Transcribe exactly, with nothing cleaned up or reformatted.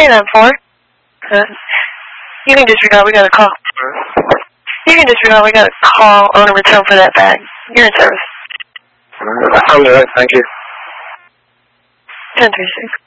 K nine four. Uh, you can disregard, we got a call. You can disregard, we got a call on a return for that bag. You're in service. I'm alright, thank you. ten three six.